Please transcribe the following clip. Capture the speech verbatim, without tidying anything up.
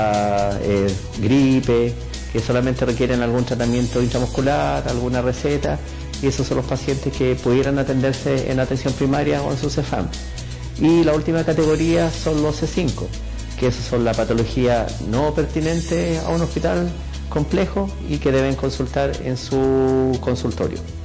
eh, gripe, que solamente requieren algún tratamiento intramuscular, alguna receta, y esos son los pacientes que pudieran atenderse en atención primaria o en su CEFAM. Y la última categoría son los C cinco, que esas son la patología no pertinente a un hospital complejo y que deben consultar en su consultorio.